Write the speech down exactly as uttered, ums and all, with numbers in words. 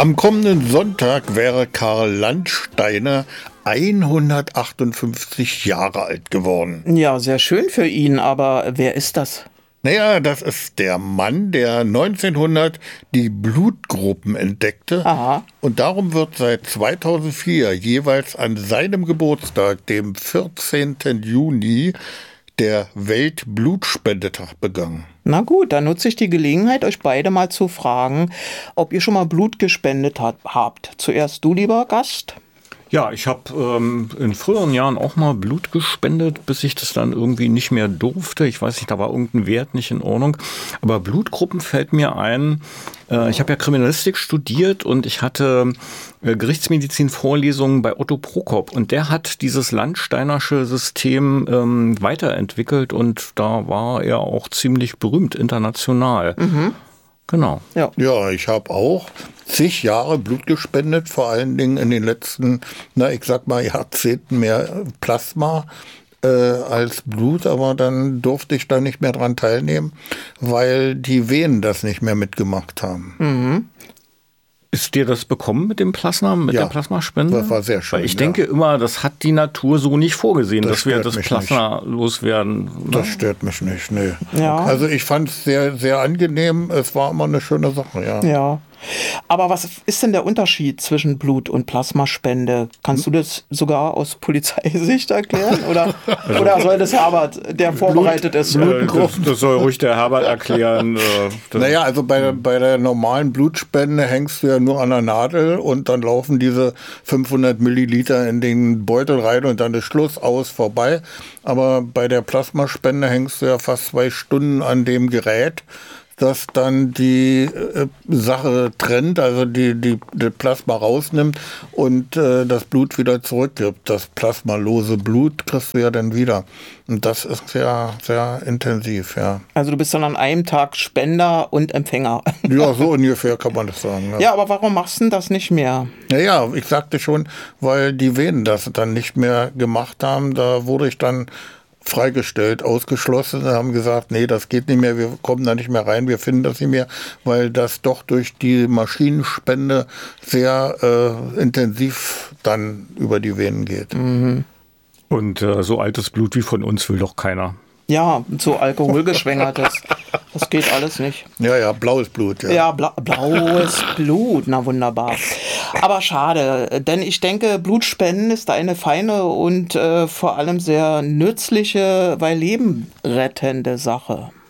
Am kommenden Sonntag wäre Karl Landsteiner hundertachtundfünfzig Jahre alt geworden. Ja, sehr schön für ihn, aber wer ist das? Naja, das ist der Mann, der neunzehnhundert die Blutgruppen entdeckte. Aha. Und darum wird seit zweitausendvier jeweils an seinem Geburtstag, dem vierzehnten Juni, der Weltblutspendetag begangen. Na gut, dann nutze ich die Gelegenheit, euch beide mal zu fragen, ob ihr schon mal Blut gespendet hat, habt. Zuerst du, lieber Gast. Ja, ich habe ähm, in früheren Jahren auch mal Blut gespendet, bis ich das dann irgendwie nicht mehr durfte. Ich weiß nicht, da war irgendein Wert nicht in Ordnung. Aber Blutgruppen fällt mir ein. Äh, ich habe ja Kriminalistik studiert und ich hatte äh, Gerichtsmedizin-Vorlesungen bei Otto Prokop. Und der hat dieses Landsteinersche System ähm, weiterentwickelt und da war er auch ziemlich berühmt international. Mhm. Genau. Ja, ja, ich habe auch zig Jahre Blut gespendet, vor allen Dingen in den letzten, na ich sag mal Jahrzehnten mehr Plasma äh, als Blut, aber dann durfte ich da nicht mehr dran teilnehmen, weil die Venen das nicht mehr mitgemacht haben. Mhm. Ist dir das bekommen mit dem Plasma, mit ja, der Plasmaspende? Das war sehr schön. Weil ich ja. denke immer, das hat die Natur so nicht vorgesehen, das dass wir das Plasma nicht. loswerden. Das stört mich nicht, nee. Ja. Also ich fand es sehr, sehr angenehm. Es war immer eine schöne Sache, ja. Ja. Aber was ist denn der Unterschied zwischen Blut- und Plasmaspende? Kannst du das sogar aus Polizeisicht erklären? Oder, also, oder soll das Herbert, der vorbereitet ist? Blut, das, das soll ruhig der Herbert erklären. Naja, also bei, bei der normalen Blutspende hängst du ja nur an der Nadel und dann laufen diese fünfhundert Milliliter in den Beutel rein und dann ist Schluss, aus, vorbei. Aber bei der Plasmaspende hängst du ja fast zwei Stunden an dem Gerät, das dann die äh, Sache trennt, also die, die, die Plasma rausnimmt und äh, das Blut wieder zurückgibt. Das plasmalose Blut kriegst du ja dann wieder. Und das ist sehr, sehr intensiv, ja. Also du bist dann an einem Tag Spender und Empfänger. Ja, so ungefähr kann man das sagen. Ja, ja, aber warum machst du denn das nicht mehr? Naja, ich sagte schon, weil die Venen das dann nicht mehr gemacht haben. Da wurde ich dann freigestellt, ausgeschlossen, haben gesagt, nee, das geht nicht mehr, wir kommen da nicht mehr rein, wir finden das nicht mehr, weil das doch durch die Maschinenspende sehr äh, intensiv dann über die Venen geht. Mhm. Und äh, so altes Blut wie von uns will doch keiner. Ja, so alkoholgeschwängertes, das geht alles nicht. Ja, ja, blaues Blut. Ja, ja bla- blaues Blut, na wunderbar. Aber schade, denn ich denke, Blutspenden ist eine feine und äh, vor allem sehr nützliche, weil Leben rettende Sache.